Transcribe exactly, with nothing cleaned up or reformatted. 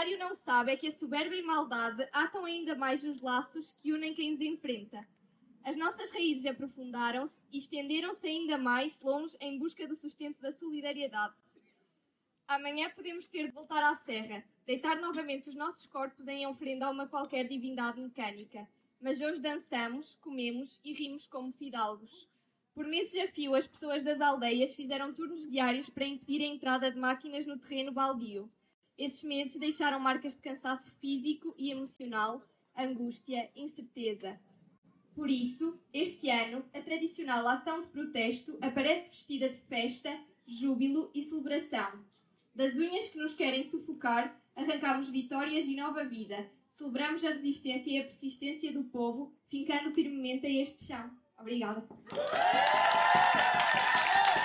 adversário não sabe é que a soberba e maldade atam ainda mais os laços que unem quem os enfrenta. As nossas raízes aprofundaram-se e estenderam-se ainda mais longe em busca do sustento da solidariedade. Amanhã podemos ter de voltar à serra, deitar novamente os nossos corpos em oferenda a uma qualquer divindade mecânica. Mas hoje dançamos, comemos e rimos como fidalgos. Por meses a fio, as pessoas das aldeias fizeram turnos diários para impedir a entrada de máquinas no terreno baldio. Esses meses deixaram marcas de cansaço físico e emocional, angústia, incerteza. Por isso, este ano, a tradicional ação de protesto aparece vestida de festa, júbilo e celebração. Das unhas que nos querem sufocar, arrancamos vitórias e nova vida. Celebramos a resistência e a persistência do povo, fincando firmemente a este chão. Obrigada.